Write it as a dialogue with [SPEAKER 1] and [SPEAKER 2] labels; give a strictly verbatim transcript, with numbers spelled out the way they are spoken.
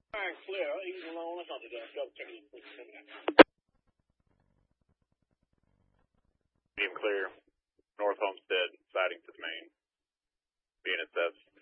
[SPEAKER 1] All right, clear. He's alone. Let's not do that. Go check it.
[SPEAKER 2] Medium clear. North Homestead, siding to the main. B N S F